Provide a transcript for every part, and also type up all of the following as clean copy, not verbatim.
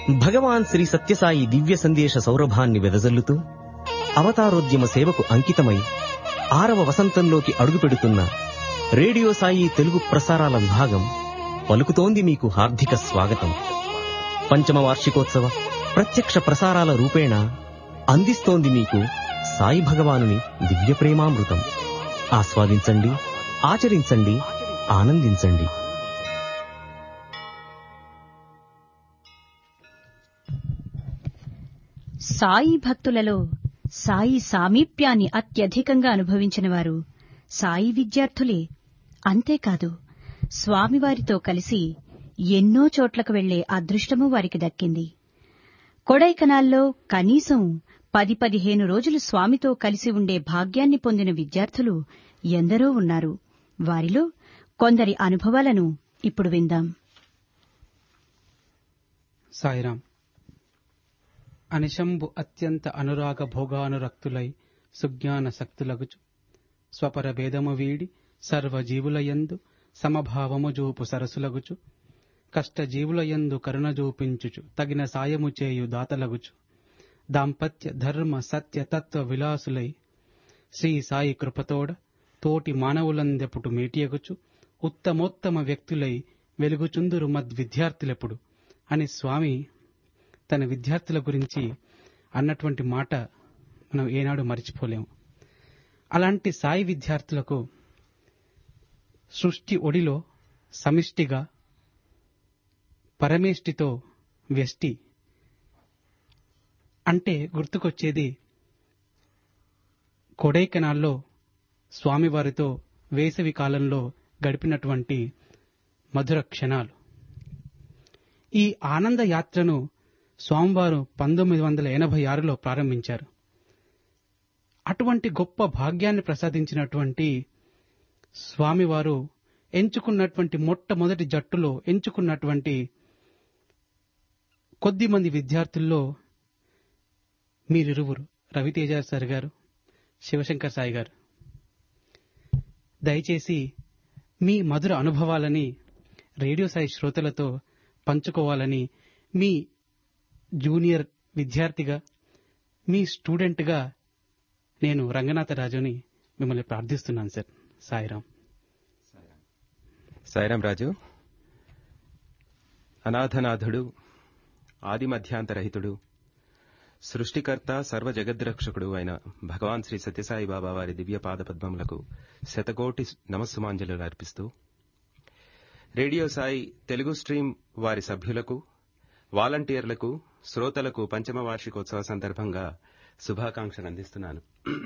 భగవాన్ శ్రీ సత్యసాయి దివ్య సందేశ సౌరభాన్ని వెదజల్లుతూ అవతారోద్యమ సేవకు అంకితమై 6వ వసంతంలోకి అడుగుపెడుతున్న రేడియో సాయి తెలుగు ప్రసారాల విభాగం పలుకుతోంది మీకు హార్దిక స్వాగతం. పంచమ వార్షికోత్సవ ప్రత్యక్ష ప్రసారాల రూపేణ అందిస్తోంది మీకు సాయి భగవానుని దివ్య ప్రేమామృతం. ఆస్వాదించండి, ఆచరించండి, ఆనందించండి. సాయి భక్తులలో సాయి సామీప్యాన్ని అత్యధికంగా అనుభవించిన వారు సాయి విద్యార్థులే. అంతేకాదు, స్వామివారితో కలిసి ఎన్నో చోట్లకు వెళ్లే అదృష్టమూ వారికి దక్కింది. కొడైకనాల్లో కనీసం 10-15 రోజులు స్వామితో కలిసి ఉండే భాగ్యాన్ని పొందిన విద్యార్థులు ఎందరో ఉన్నారు. వారిలో కొందరి అనుభవాలను ఇప్పుడు విందాం. సాయిరాం. అనిశంబు అత్యంత అనురాగ భోగానురక్తులై సుజ్ఞాన శక్తులగుచు స్వపర భేదము వీడి సర్వజీవులయందు సమభావము జూపు సరసులగుచు కష్టజీవులయందు కరుణ జూపించుచు తగిన సాయము చేయు దాతలగుచు దాంపత్య ధర్మ సత్య తత్వ విలాసులై శ్రీ సాయి కృపతోడ తోటి మానవులందెప్పుడు మేటియగుచు ఉత్తమోత్తమ వ్యక్తులై వెలుగుచుందురు మద్విద్యార్థులెప్పుడు అని స్వామి తన విద్యార్థుల గురించి అన్నటువంటి మాట మనం ఏనాడు మరిచిపోలేము. అలాంటి సాయి విద్యార్థులకు సృష్టి ఒడిలో సమిష్టిగా పరమేష్టితో వ్యష్టి అంటే గుర్తుకొచ్చేది కొడైకెనాల్లో స్వామివారితో వేసవి కాలంలో గడిపినటువంటి మధుర క్షణాలు. ఈ ఆనంద యాత్రను స్వామివారు 1986లో ప్రారంభించారు. అటువంటి గొప్ప భాగ్యాన్ని ప్రసాదించినటువంటి స్వామివారు ఎంచుకున్నటువంటి మొట్టమొదటి జట్టులో ఎంచుకున్నటువంటి కొద్ది మంది విద్యార్థుల్లో మీరిరువురు, రవితేజ సార్ గారు, శివశంకర్ సాయి గారు. దయచేసి మీ మధుర అనుభవాలని రేడియో సాయి శ్రోతలతో పంచుకోవాలని మీ జూనియర్ విద్యార్థిగా, మీ స్టూడెంట్గా నేను రంగనాథరాజుని మిమ్మల్ని ప్రార్థిస్తున్నాను సార్. సాయిరాం. సాయిరాం రాజు. అనాథనాథుడు, ఆది మధ్యాంతరహితుడు, సృష్టికర్త, సర్వ జగద్రక్షకుడు అయిన భగవాన్ శ్రీ సత్యసాయి బాబా వారి దివ్య పాద పద్మములకు శతకోటి నమస్సుమాంజలు అర్పిస్తూ రేడియో సాయి తెలుగు స్ట్రీమ్ వారి సభ్యులకు, వాలంటీర్లకు, శ్రోతలకు పంచమ వార్షికోత్సవ సందర్భంగా శుభాకాంక్షలు అందిస్తున్నాను.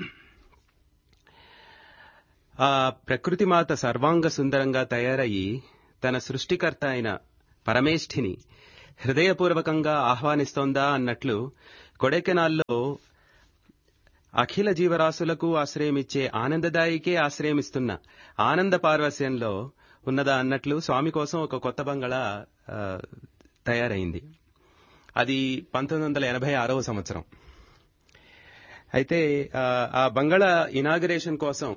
ఆ ప్రకృతిమాత సర్వాంగ సుందరంగా తయారయ్యి తన సృష్టికర్త అయిన పరమేష్ఠిని హృదయపూర్వకంగా ఆహ్వానిస్తోందా అన్నట్లు కొడైకెనాల్లో అఖిల జీవరాశులకు ఆశ్రయమిచ్చే ఆనందదాయికే ఆశ్రయమిస్తున్న ఆనంద పార్వస్యంలో ఉన్నదా అన్నట్లు స్వామి కోసం ఒక కొత్త బంగళా తయారైంది. అది 1986వ సంవత్సరం. అయితే ఆ బంగళా ఇనాగరేషన్ కోసం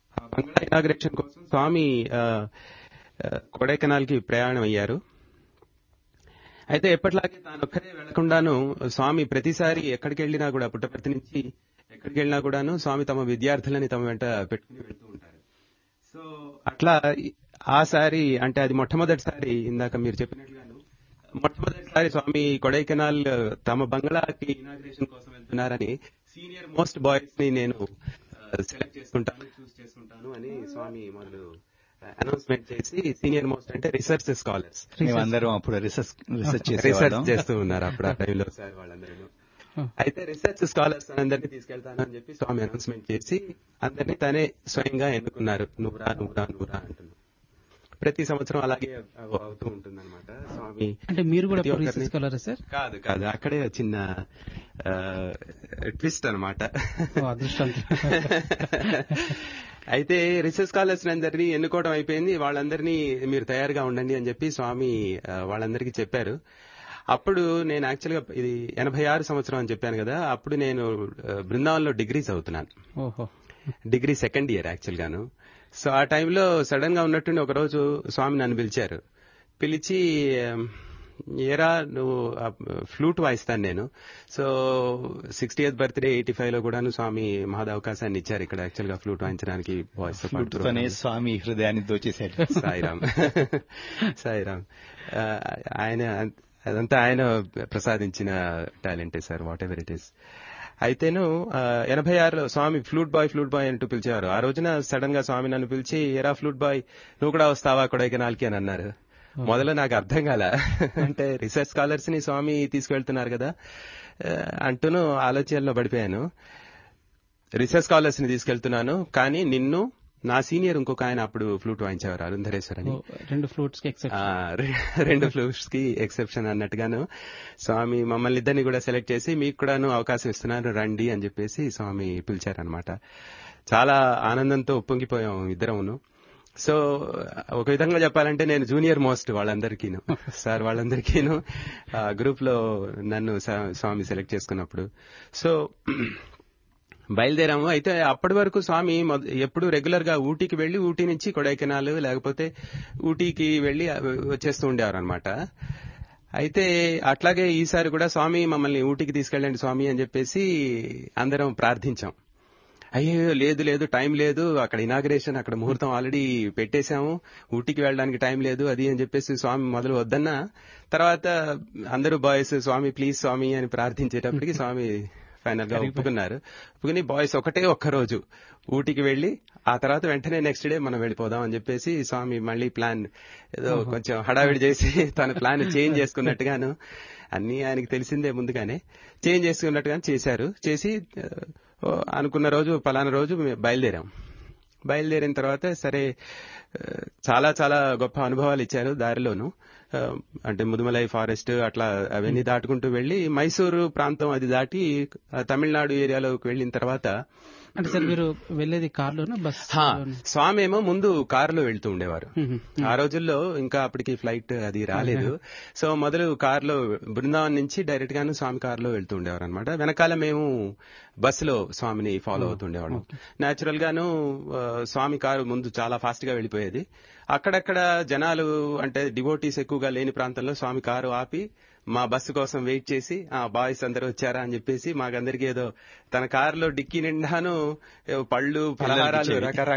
స్వామి కొడైకెనాల్కి ప్రయాణం అయ్యారు. అయితే ఎప్పటిలాగే తానొక్కడే వెళ్లకుండాను స్వామి ప్రతిసారి ఎక్కడికి వెళ్ళినా కూడా, పుట్టపర్తి నుంచి ఎక్కడికి వెళ్ళినా కూడాను స్వామి తమ విద్యార్థులని తమ వెంట పెట్టుకుని వెళ్తూ ఉంటారు. సో అట్లా ఆసారి, అంటే అది మొట్టమొదటిసారి, ఇందాక మీరు చెప్పినట్లుగాను మొట్టమొదటిసారి స్వామి కొడైకెనాల్ తమ బంగ్లాకి ఇనాగ్రేషన్ కోసం వెళ్తున్నారని సీనియర్ మోస్ట్ బాయ్స్ ని నేను సెలెక్ట్ చేసుకుంటాను, చూస్ చేసుకుంటాను అని స్వామి మొదలు అనౌన్స్మెంట్ చేసి, సీనియర్ మోస్ట్ అంటే రీసెర్చ్ స్కాలర్స్ మేమందరం అప్పుడు రీసెర్చ్ చేస్తూ ఉన్నారు అప్పుడు ఆ టైంలో సార్ వాళ్ళందరూ. అయితే రీసెర్చ్ స్కాలర్స్ అందరినీ తీసుకెళ్తాను అని చెప్పి స్వామి అనౌన్స్మెంట్ చేసి అందరినీ తనే స్వయంగా ఎన్నుకున్నారు. నువ్వురా నువ్వురా నువ్వురా అంటున్నారు. ప్రతి సంవత్సరం అలాగే అవుతూ ఉంటుంది అనమాట. స్వామి అంటే మీరు కూడా రీసెర్చ్ స్కాలర్ సార్? కాదు కాదు, అక్కడే చిన్న ట్విస్ట్ అనమాట. అయితే రీసెర్చ్ స్కాలర్స్ అందరినీ ఎన్నుకోవడం అయిపోయింది. వాళ్ళందరినీ మీరు తయారుగా ఉండండి అని చెప్పి స్వామి వాళ్ళందరికీ చెప్పారు. అప్పుడు నేను యాక్చువల్గా ఇది 86 సంవత్సరం అని చెప్పాను కదా, అప్పుడు నేను బృందావనంలో డిగ్రీ చదువుతున్నాను. డిగ్రీ సెకండ్ ఇయర్ యాక్చువల్ గాను. సో ఆ టైంలో సడన్ గా ఉన్నట్టుండి ఒకరోజు స్వామి నన్ను పిలిచారు. పిలిచి ఏరా నువ్వు ఫ్లూట్ వాయిస్తాను నేను. సో 60th బర్త్డే 85లో కూడాను స్వామి మహద్ అవకాశాన్ని ఇచ్చారు ఇక్కడ యాక్చువల్ గా ఫ్లూట్ వాయించడానికి. వాయిస్ స్వామి హృదయాన్ని దోచేశాడు. సాయిరామ్ సాయిరామ్. ఆయన అదంతా ఆయన ప్రసాదించిన టాలెంటే sir, what ever it is. అయితేను 86లో స్వామి ఫ్లూట్ బాయ్ అంటూ పిలిచేవారు. ఆ రోజున సడన్ గా స్వామి నన్ను పిలిచి, ఎరా ఫ్లూట్ బాయ్ నువ్వు కూడా వస్తావా కొడైకెనాల్కి అని అన్నారు. మొదలు నాకు అర్థం కాల, అంటే రీసెర్చ్ స్కాలర్స్ ని స్వామి తీసుకెళ్తున్నారు కదా అంటూను ఆలోచనలో పడిపోయాను. రీసెర్చ్ స్కాలర్స్ ని తీసుకెళ్తున్నాను, కానీ నిన్ను నా సీనియర్ ఇంకొక ఆయన అప్పుడు ఫ్లూట్ వాయించేవారు, అరుంధరేశ్వర్ అని. 2 ఫ్లూట్స్ కి ఎక్సెప్షన్ అన్నట్టుగాను స్వామి మమ్మల్ని ఇద్దరిని కూడా సెలెక్ట్ చేసి మీకు కూడాను అవకాశం ఇస్తున్నారు రండి అని చెప్పేసి స్వామి పిలిచారనమాట. చాలా ఆనందంతో ఉప్పొంగిపోయాం ఇద్దరమును. సో ఒక విధంగా చెప్పాలంటే నేను జూనియర్ మోస్ట్ వాళ్ళందరికీను, సార్ వాళ్ళందరికీను గ్రూప్ లో నన్ను స్వామి సెలెక్ట్ చేసుకున్నప్పుడు. సో బయలుదేరాము. అయితే అప్పటి వరకు స్వామి ఎప్పుడు రెగ్యులర్ గా ఊటీకి వెళ్లి ఊటీ నుంచి కొడైకెనాల్ లేకపోతే ఊటీకి వెళ్లి వచ్చేస్తూ ఉండేవారు అనమాట. అయితే అట్లాగే ఈసారి కూడా స్వామి మమ్మల్ని ఊటీకి తీసుకెళ్ళండి స్వామి అని చెప్పేసి అందరం ప్రార్థించాం. అయ్యో లేదు టైం లేదు, అక్కడ ఇనాగ్రేషన్, అక్కడ ముహూర్తం ఆల్రెడీ పెట్టేశాము, ఊటీకి వెళ్ళడానికి టైం లేదు అది అని చెప్పేసి స్వామి మొదలు వద్దన్నా. తర్వాత అందరూ బాయ్స్ స్వామి ప్లీజ్ స్వామి అని ప్రార్థించేటప్పటికి స్వామి ఫైనల్ గా ఒప్పుకుని బాయ్స్ ఒక్క రోజు ఊటీకి వెళ్లి ఆ తర్వాత వెంటనే నెక్స్ట్ డే మనం వెళ్ళిపోదాం అని చెప్పేసి స్వామి మళ్ళీ ప్లాన్ ఏదో కొంచెం హడావిడి చేసి తన ప్లాన్ చేంజ్ చేసుకున్నట్టుగాను, అన్ని ఆయనకి తెలిసిందే ముందుగానే, చేంజ్ చేసుకున్నట్టుగానే చేశారు. చేసి అనుకున్న రోజు పలానా రోజు బయలుదేరిన తర్వాత సరే చాలా చాలా గొప్ప అనుభవాలు ఇచ్చారు దారిలోను. అంటే ముదుమలై ఫారెస్ట్ అట్లా అవన్నీ దాటుకుంటూ వెళ్లి మైసూరు ప్రాంతం అది దాటి తమిళనాడు ఏరియాలోకి వెళ్లిన తర్వాత, అంటే సార్ మీరు వెళ్లేది కార్లోనా బస్? స్వామి ఏమో ముందు కారులో వెళ్తూ ఉండేవారు. ఆ రోజుల్లో ఇంకా అప్పటికి ఫ్లైట్ అది రాలేదు. సో మొదలు కారులో బృందావన్ నుంచి డైరెక్ట్ గాను స్వామి కారులో వెళ్తూ ఉండేవారు అనమాట. వెనకాల మేము బస్సులో స్వామిని ఫాలో అవుతుండేవాళ్ళం. నేచురల్ గాను స్వామి కారు ముందు చాలా ఫాస్ట్ గా వెళ్లిపోయేది. అక్కడక్కడ జనాలు అంటే డివోటీస్ ఎక్కువగా లేని ప్రాంతంలో స్వామి కారు ఆపి మా బస్సు కోసం వెయిట్ చేసి బాయ్స్ అందరూ వచ్చారా అని చెప్పేసి మాకందరికీ ఏదో తన కారులో డిక్కీ నిండాను పళ్ళు పలహారాలు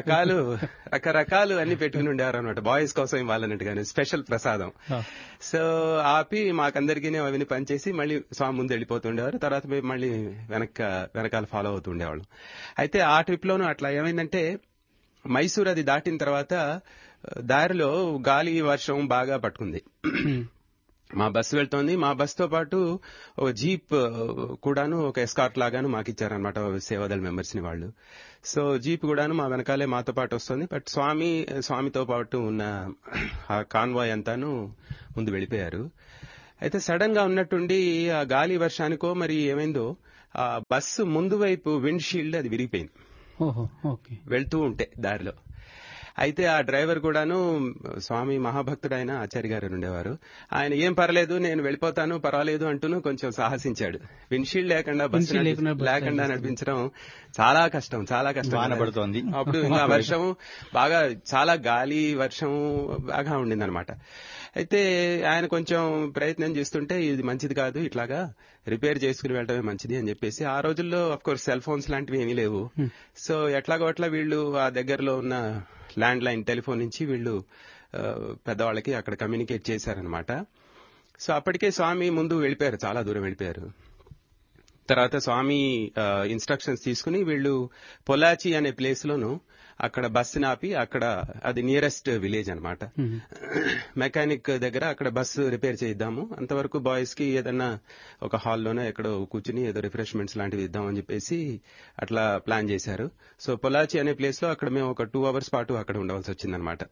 రకరకాలు అన్ని పెట్టుకుని ఉండేవారు అనమాట, బాయ్స్ కోసం ఇవ్వాలన్నట్టుగానే స్పెషల్ ప్రసాదం. సో ఆపి మాకందరికీ అవన్నీ పనిచేసి మళ్ళీ స్వామి ముందు వెళ్ళిపోతుండేవారు. తర్వాత మేము మళ్ళీ వెనకాల ఫాలో అవుతూ ఉండేవాళ్ళం. అయితే ఆ ట్రిప్ లోనూ అట్లా ఏమైందంటే మైసూర్ అది దాటిన తర్వాత దారిలో గాలి వర్షం బాగా పట్టుకుంది. మా బస్సు వెళ్తోంది. మా బస్సుతో పాటు ఒక జీప్ కూడాను ఒక ఎస్కార్ట్ లాగాను మాకు ఇచ్చారనమాట సేవాదళ మెంబర్స్ ని వాళ్ళు. సో జీప్ కూడాను మా వెనకాలే మాతో పాటు వస్తుంది. బట్ స్వామితో పాటు ఉన్న ఆ కాన్వాయ్ అంతాను ముందు వెళ్ళిపోయారు. అయితే సడన్ గా ఉన్నట్టుండి ఆ గాలి వర్షానికో మరి ఏమైందో ఆ బస్సు ముందు వైపు విండ్ షీల్డ్ అది విరిగిపోయింది వెళ్తూ ఉంటే దారిలో. అయితే ఆ డ్రైవర్ కూడాను స్వామి మహాభక్తుడైన ఆచార్య గారు ఉండేవారు. ఆయన ఏం పర్లేదు నేను వెళ్ళిపోతాను పర్వాలేదు అంటూను కొంచెం సాహసించాడు. విండ్షీల్డ్ లేకుండా బస్సు లేకుండా నడిపించడం చాలా కష్టం. వానబడుతోంది అప్పుడు ఇంకా వర్షం బాగా, చాలా గాలి వర్షం బాగా ఉండిందనమాట. అయితే ఆయన కొంచెం ప్రయత్నం చేస్తుంటే ఇది మంచిది కాదు, ఇట్లాగా రిపేర్ చేసుకుని వెళ్ళడమే మంచిది అని చెప్పేసి, ఆ రోజుల్లో అఫ్ కోర్స్ సెల్ ఫోన్స్ లాంటివి ఏమీ లేవు. సో ఎట్లాగో అట్లా వీళ్ళు ఆ దగ్గరలో ఉన్న ల్యాండ్ లైన్ టెలిఫోన్ నుంచి వీళ్ళు పెద్దవాళ్ళకి అక్కడ కమ్యూనికేట్ చేశారనమాట. సో అప్పటికే స్వామి ముందు వెళ్ళిపోయారు, చాలా దూరం వెళ్ళిపోయారు. తర్వాత స్వామి ఇన్స్ట్రక్షన్స్ తీసుకుని వీళ్ళు పొలాచి అనే ప్లేస్ లోను అక్కడ బస్సు ఆపి, అక్కడ అది నియరెస్ట్ విలేజ్ అనమాట, మెకానిక్ దగ్గర అక్కడ బస్సు రిపేర్ చేద్దాము, అంతవరకు బాయ్స్ కి ఏదన్నా ఒక హాల్లోనే ఎక్కడో కూర్చుని ఏదో రిఫ్రెష్మెంట్స్ లాంటివి ఇద్దామని చెప్పేసి అట్లా ప్లాన్ చేశారు. సో పొలాచి అనే ప్లేస్ లో అక్కడ మేము ఒక 2 hours పాటు అక్కడ ఉండవలసి వచ్చిందనమాట.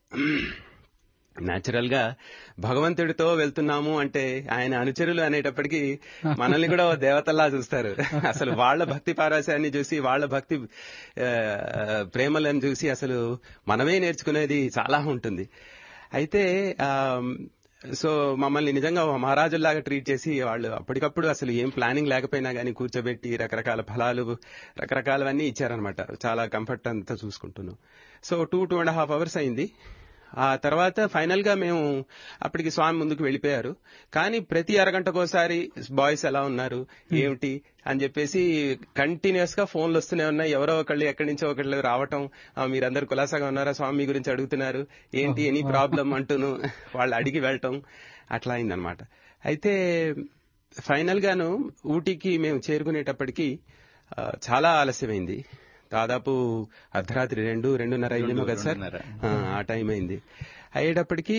నేచురల్ గా భగవంతుడితో వెళ్తున్నాము అంటే ఆయన అనుచరులు అనేటప్పటికీ మనల్ని కూడా దేవతల్లా చూస్తారు. అసలు వాళ్ళ భక్తి పారవశ్యాన్ని చూసి, వాళ్ళ భక్తి ప్రేమలను చూసి అసలు మనమే నేర్చుకునేది చాలా ఉంటుంది. అయితే సో మమ్మల్ని నిజంగా మహారాజుల్లాగా ట్రీట్ చేసి వాళ్ళు అప్పటికప్పుడు అసలు ఏం ప్లానింగ్ లేకపోయినా గానీ కూర్చోబెట్టి రకరకాల ఫలాలు రకరకాలవన్నీ ఇచ్చారనమాట. చాలా కంఫర్ట్ అంతా చూసుకుంటున్నాం. సో 2.5 hours అయింది. ఆ తర్వాత ఫైనల్ గా మేము అప్పటికి స్వామి ముందుకు వెళ్ళిపోయారు. కానీ ప్రతి అరగంటకోసారి బాయ్స్ ఎలా ఉన్నారు ఏమిటి అని చెప్పేసి కంటిన్యూస్ గా ఫోన్లు వస్తూనే ఉన్నాయి. ఎవరో ఒకళ్ళు ఎక్కడి నుంచో ఒకళ్ళు రావటం, మీరందరూ కులాసాగా ఉన్నారా, స్వామి గురించి అడుగుతున్నారు, ఏంటి ఎనీ ప్రాబ్లం అంటూను వాళ్ళు అడిగి వెళ్ళటం అట్లా అయిందనమాట. అయితే ఫైనల్ గాను ఊటీకి మేము చేరుకునేటప్పటికి చాలా ఆలస్యమైంది. దాదాపు అర్ధరాత్రి 2-2:30 అయిందేమో కదా సార్, ఆ టైం అయింది. అయ్యేటప్పటికీ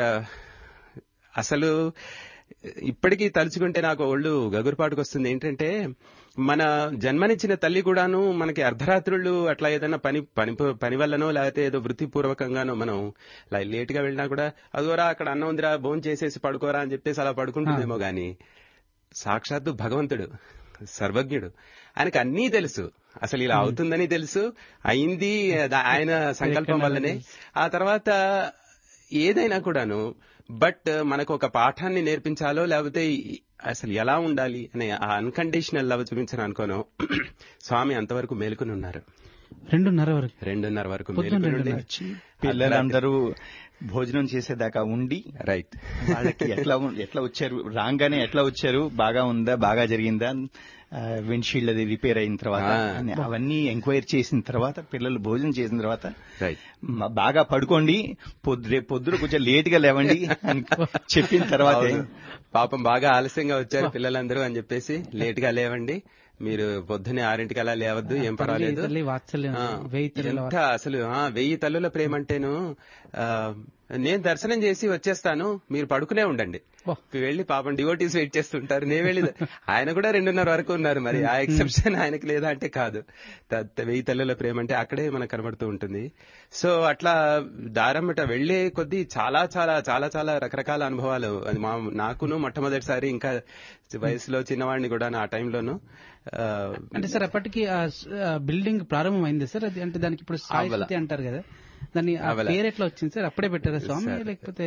అసలు ఇప్పటికీ తలుచుకుంటే నాకు ఒళ్ళు గగురుపాటుకు వస్తుంది. ఏంటంటే మన జన్మనిచ్చిన తల్లి కూడాను మనకి అర్ధరాత్రుళ్ళు అట్లా ఏదైనా పని వల్లనో లేకపోతే ఏదో వృత్తిపూర్వకంగానో మనం లేట్ గా వెళ్ళినా కూడా అదోరా అక్కడ అన్నం ఉందిరా భోజనం చేసేసి పడుకోరా అని చెప్పేసి అలా పడుకుంటుందేమో గాని సాక్షాత్తు భగవంతుడు సర్వజ్ఞుడు, ఆయనకు అన్నీ తెలుసు. అసలు ఇలా అవుతుందని తెలుసు, అయింది ఆయన సంకల్పం వల్లనే. ఆ తర్వాత ఏదైనా కూడాను బట్ మనకు ఒక పాఠాన్ని నేర్పించాలో లేకపోతే అసలు ఎలా ఉండాలి అనే ఆ అన్కండిషనల్ లవ్ చూపించను అనుకోను, స్వామి అంతవరకు మేలుకుని ఉన్నారు. 2:30 వరకు మేలుకుని పిల్లలందరూ భోజనం చేసేదాకా ఉండి రైట్ వాళ్ళకి ఎట్లా వచ్చారు, రాగానే ఎట్లా వచ్చారు, బాగా ఉందా, బాగా జరిగిందా, విండ్షీల్డ్ అది రిపేర్ అయిన తర్వాత అవన్నీ ఎంక్వైరీ చేసిన తర్వాత పిల్లలు భోజనం చేసిన తర్వాత బాగా పడుకోండి, పొద్దున కొంచెం లేట్ గా లేవండి అని చెప్పిన తర్వాత పాపం బాగా ఆలస్యంగా వచ్చారు పిల్లలందరూ అని చెప్పేసి లేట్ గా లేవండి, మీరు పొద్దున్నే 6 అలా లేవద్దు, ఏం పర్వాలేదు. ఎంత అసలు 1000 తల్లుల ప్రేమ అంటేను, నేను దర్శనం చేసి వచ్చేస్తాను మీరు పడుకునే ఉండండి, వెళ్లి పాపం డివోటీస్ వెయిట్ చేస్తుంటారు, నేను వెళ్ళి ఆయన కూడా 2:30 వరకు ఉన్నారు. మరి ఆ ఎక్సెప్షన్ ఆయనకి లేదా అంటే కాదు. 1000 తల్లుల ప్రేమ అంటే అక్కడే మనకు కనబడుతూ ఉంటుంది. సో అట్లా దారమ్మట వెళ్లే కొద్దీ చాలా చాలా చాలా చాలా రకరకాల అనుభవాలు. అది నాకును మొట్టమొదటిసారి, ఇంకా వయసులో చిన్నవాడిని కూడా ఆ టైంలోను. అంటే సార్ అప్పటికి బిల్డింగ్ ప్రారంభం అయింది సార్, అది అంటే దానికి ఇప్పుడు సాయి శక్తి అంటారు కదా, దాన్ని పేరు ఎట్లా వచ్చింది సార్? అప్పుడే పెట్టారా స్వామి లేకపోతే?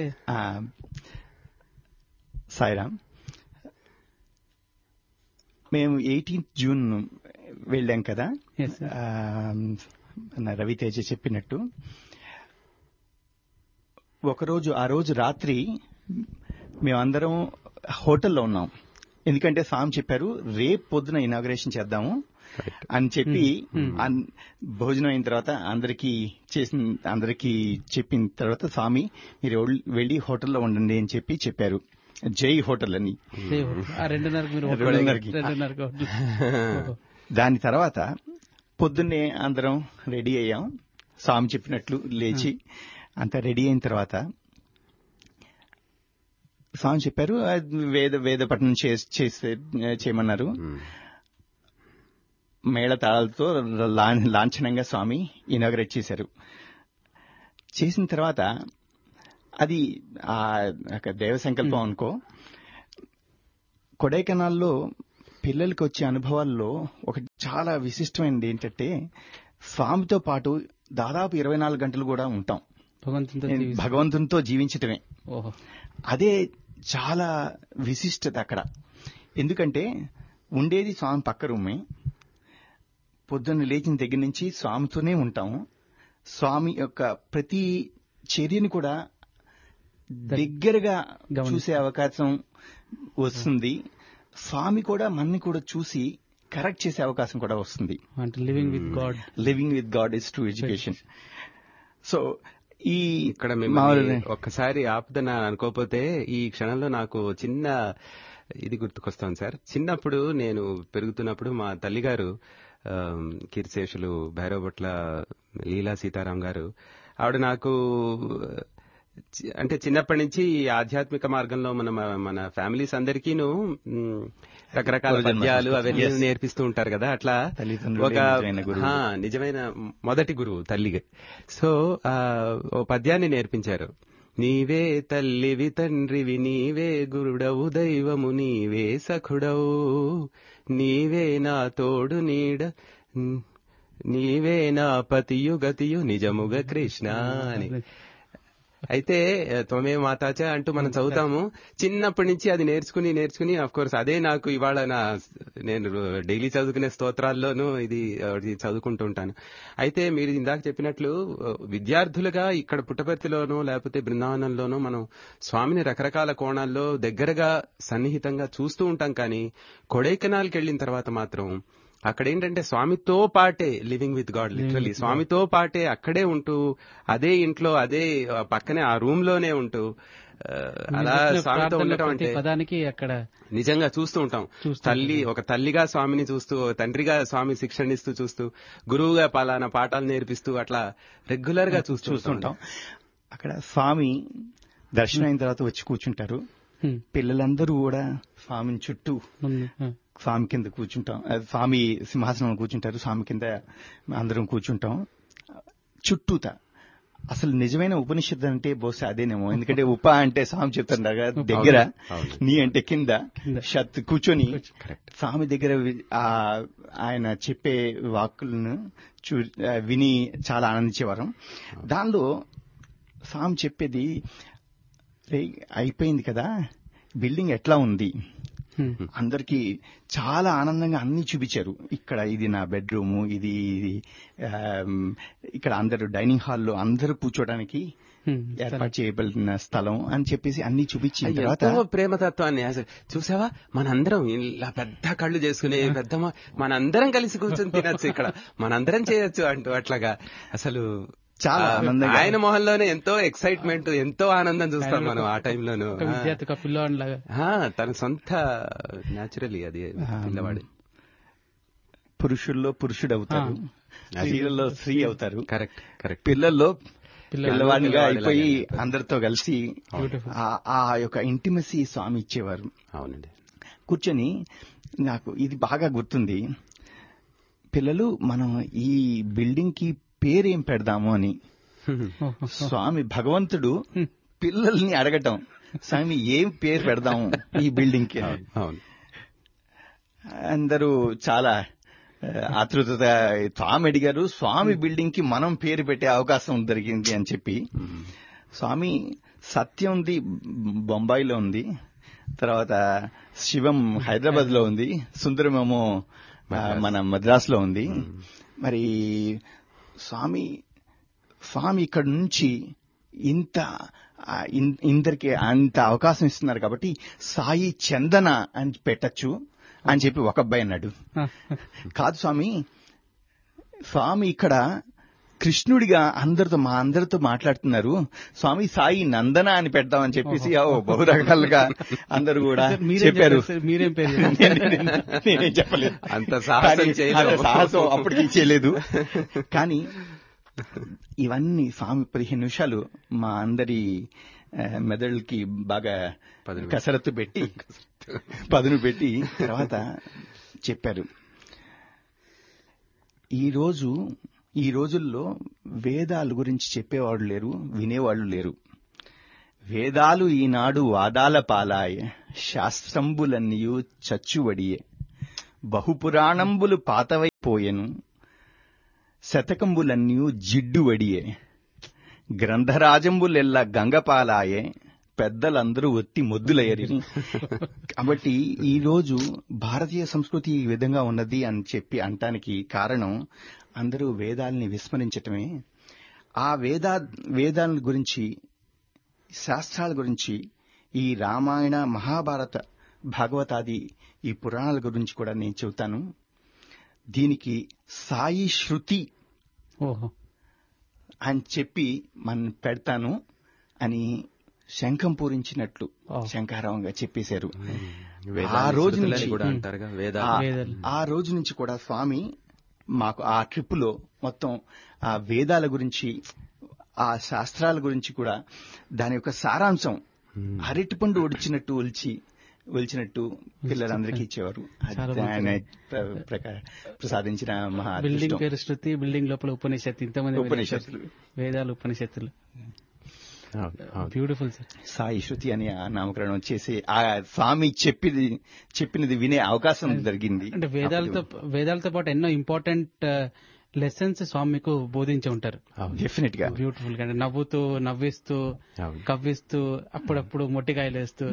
సాయిరామ్, మేము 18th జూన్ వెళ్ళాం కదా, రవితేజ చెప్పినట్టు. ఆ రోజు రాత్రి మేమందరం హోటల్లో ఉన్నాం. ఎందుకంటే స్వామి చెప్పారు రేపు పొద్దున ఇనాగ్రేషన్ చేద్దాము అని చెప్పి, భోజనం అయిన తర్వాత అందరికీ చెప్పిన తర్వాత స్వామి మీరు వెళ్ళి హోటల్లో ఉండండి అని చెప్పారు. జై హోటల్ అని. 2:30కి. దాని తర్వాత పొద్దున్నే అందరం రెడీ అయ్యాం, స్వామి చెప్పినట్లు లేచి అంతా రెడీ అయిన తర్వాత స్వామి చెప్పారు వేద పఠనం చేయమన్నారు. మేళతాళాలతో లాంఛనంగా స్వామి ఇనాగ్రేట్ చేశారు. చేసిన తర్వాత అది ఆ దైవ సంకల్పం అనుకో. కొడైకెనాల్లో పిల్లలకి వచ్చే అనుభవాల్లో ఒకటి చాలా విశిష్టమైనది ఏంటంటే, స్వామితో పాటు దాదాపు 24 గంటలు కూడా ఉంటాం, భగవంతునితో జీవించటమే. అదే చాలా విశిష్టత అక్కడ. ఎందుకంటే ఉండేది స్వామి పక్క రూమే, పొద్దున్న లేచిన దగ్గర నుంచి స్వామితోనే ఉంటాము. స్వామి యొక్క ప్రతి చర్యని కూడా దగ్గరగా చూసే అవకాశం వస్తుంది. స్వామి కూడా మనని కూడా చూసి కరెక్ట్ చేసే అవకాశం కూడా వస్తుంది. Living with God is true education. So ఇక్కడ ఒక్కసారి ఆపుదన అనుకోకపోతే ఈ క్షణంలో నాకు చిన్న ఇది గుర్తుకొస్తాను సార్. చిన్నప్పుడు నేను పెరుగుతున్నప్పుడు మా తల్లిగారు కీర్తిశేషులు భైరవభట్ల లీలా సీతారాం గారు, ఆవిడ నాకు అంటే చిన్నప్పటి నుంచి ఆధ్యాత్మిక మార్గంలో మన ఫ్యామిలీస్ అందరికీను రకరకాల పద్యాలు అవన్నీ నేర్పిస్తూ ఉంటారు కదా. అట్లా ఒక నిజమైన మొదటి గురువు తల్లిగా. సో ఓ పద్యాన్ని నేర్పించారు. నీవే తల్లివి తండ్రివి నీవే గురుడవు దైవము నీవే సఖుడవు నీవే నా తోడు నీడ నీవే నా పతియు గతియు నిజముగ కృష్ణ అని. అయితే త్వమే మాతాచ అంటూ మనం చదువుతాము. చిన్నప్పటి నుంచి అది నేర్చుకుని అఫ్ కోర్స్ అదే నాకు ఇవాళ నేను డైలీ చదువుకునే స్తోత్రాల్లోనూ ఇది చదువుకుంటూ ఉంటాను. అయితే మీరు ఇందాక చెప్పినట్లు విద్యార్థులుగా ఇక్కడ పుట్టపర్తిలోనూ లేకపోతే బృందావనంలోనూ మనం స్వామిని రకరకాల కోణాల్లో దగ్గరగా సన్నిహితంగా చూస్తూ ఉంటాం. కానీ కొడైకెనాల్కి వెళ్ళిన తర్వాత మాత్రం అక్కడ ఏంటంటే స్వామితో పాటే లివింగ్ విత్ గాడ్, లిటరలీ స్వామితో పాటే అక్కడే ఉంటూ అదే ఇంట్లో అదే పక్కనే ఆ రూమ్ లోనే ఉంటూ అలా స్వామితో ఉండటం అంటే పదానికి అక్కడ నిజంగా చూస్తూ ఉంటాం. ఒక తల్లిగా స్వామిని చూస్తూ, తండ్రిగా స్వామి శిక్షణ ఇస్తూ చూస్తూ, గురువుగా పలానా పాఠాలు నేర్పిస్తూ అట్లా రెగ్యులర్ గా చూస్తుంటాం. అక్కడ స్వామి దర్శనం అయిన తర్వాత వచ్చి కూర్చుంటారు. పిల్లలందరూ కూడా స్వామిని చుట్టూ స్వామి కింద కూర్చుంటాం. స్వామి సింహాసనంలో కూర్చుంటారు, స్వామి కింద అందరం కూర్చుంటాం చుట్టూతా. అసలు నిజమైన ఉపనిషత్తు అంటే బహుశా అదేనేమో. ఎందుకంటే ఉప అంటే స్వామి చెప్తారు దగ్గర, నీ అంటే కింద, షత్ కూర్చొని స్వామి దగ్గర ఆయన చెప్పే వాక్కులను విని చాలా ఆనందించేవారం. దానిలో స్వామి చెప్పేది అయిపోయింది కదా, బిల్డింగ్ ఎట్లా ఉంది, అందరికి చాలా ఆనందంగా అన్ని చూపించారు. ఇక్కడ ఇది నా బెడ్రూము, ఇది ఇక్కడ అందరూ డైనింగ్ హాల్లో అందరూ కూర్చోడానికి ఏర్పాటు చేయబడిన స్థలం అని చెప్పేసి అన్ని చూపించిన తర్వాత ప్రేమతత్వాన్ని చూసావా, మనందరం ఇలా పెద్ద కళ్ళు చేసుకునే మనందరం కలిసి కూర్చొని తినచ్చు, ఇక్కడ మనందరం చేయొచ్చు అంటూ అట్లాగా అసలు చాలా ఆనందంగా ఆయన మొహంలోనే ఎంతో ఎక్సైట్మెంట్, ఎంతో ఆనందం చూస్తాం మనం ఆ టైంలోనూ. తన సొంత న్యాచురలీ అది పిల్లవాడు. పురుషుల్లో పురుషుడు అవుతారు, స్త్రీలలో స్త్రీ అవుతారు. Correct correct. పిల్లల్లో పిల్లవాడిగా అయిపోయి అందరితో కలిసి ఆ యొక్క ఇంటిమసీ స్వామి ఇచ్చేవారు. అవునండి. కూర్చొని నాకు ఇది బాగా గుర్తుంది. పిల్లలు, మనం ఈ బిల్డింగ్ కి పేరేం పెడదాము అని స్వామి భగవంతుడు పిల్లల్ని అడగటం, స్వామి ఏం పేరు పెడదాము ఈ బిల్డింగ్ కి. అందరూ చాలా ఆతృత స్వామి అడిగారు. స్వామి బిల్డింగ్ కి మనం పేరు పెట్టే అవకాశం దొరికింది అని చెప్పి. స్వామి సత్యంది బొంబాయిలో ఉంది, తర్వాత శివం హైదరాబాద్ లో ఉంది, సుందరమేమో మన మద్రాసులో ఉంది. మరి స్వామి ఇక్కడ నుంచి ఇందరికి అంత అవకాశం ఇస్తున్నారు కాబట్టి సాయి చందన అని పెట్టచ్చు అని చెప్పి ఒక అబ్బాయి అన్నాడు. కాదు స్వామి ఇక్కడ కృష్ణుడిగా మా అందరితో మాట్లాడుతున్నారు, స్వామి సాయి నందన అని పెడతామని చెప్పేసి బహురకాలుగా అందరూ కూడా చెప్పారు. మీరేం పేరు? నేనేం చెప్పలేదు, అంత సాహసం అప్పటికి చేయలేదు. కానీ ఇవన్నీ స్వామి 15 నిమిషాలు మా అందరి మెదడుకి బాగా కసరత్తు పెట్టి పదును పెట్టి తర్వాత చెప్పారు. ఈ రోజుల్లో వేదాల గురించి చెప్పేవాడు లేరు, వినేవాళ్లు లేరు. వేదాలు ఈనాడు వాదాల పాలాయ, శాస్త్రంబులన్నీయు చచ్చువడియే, బహుపురాణంబులు పాతవైపోయెను, శతకంబులన్నీయు జిడ్డువడియే, గ్రంథరాజంబులెల్ల గంగపాలాయే, పెద్దలందరూ ఒత్తి మొద్దులయ్యరి. కాబట్టి ఈ రోజు భారతీయ సంస్కృతి ఈ విధంగా ఉన్నది అని చెప్పి అంటానికి కారణం అందరూ వేదాలని విస్మరించటమే. ఆ వేదాల గురించి, శాస్త్రాల గురించి, ఈ రామాయణ మహాభారత భాగవతాది ఈ పురాణాల గురించి కూడా నేను చెబుతాను. దీనికి సాయి శృతి అని చెప్పి మనం పెడతాను అని శంఖం పూరించినట్లు శంఖారావంగా చెప్పేశారు. ఆ రోజు నుంచి కూడా స్వామి మాకు ఆ ట్రిప్ లో మొత్తం ఆ వేదాల గురించి, ఆ శాస్త్రాల గురించి కూడా దాని యొక్క సారాంశం అరటిపండు ఒలిచినట్టు పిల్లలందరికీ ఇచ్చేవారు. ఆయన ప్రసాదించిన మహా బిల్డింగ్ పేరు శృతి, బిల్డింగ్ లోపల ఉపనిషత్తు, ఇంతమంది ఉపనిషత్తులు, వేదాలు, ఉపనిషత్తులు. Beautiful sir. సాయి శృతి అని నామకరణం చేసి ఆ స్వామి చెప్పినది వినే అవకాశం జరిగింది. అంటే వేదాలతో పాటు ఎన్నో ఇంపార్టెంట్ లెసన్స్ స్వామి మీకు బోధించి ఉంటారు. డెఫినెట్ గా బ్యూటిఫుల్ గా నవ్వుతూ, నవ్విస్తూ, కవ్విస్తూ, అప్పుడప్పుడు మొట్టికాయలేస్తూ